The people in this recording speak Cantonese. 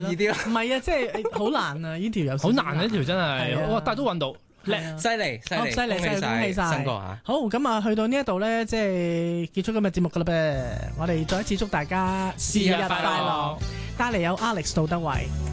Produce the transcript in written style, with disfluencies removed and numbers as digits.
易啲咯。 唔係啊，即係好難啊！呢條有好難啊！呢條真係，哇！但係都揾到，叻， 犀利犀利， 犀利，恭喜晒， 新哥嚇。 好，咁啊，去到呢一度咧，即係結束今日節目噶啦噃。我哋再一次祝大家節日快樂， 帶嚟有 Alex 杜德偉。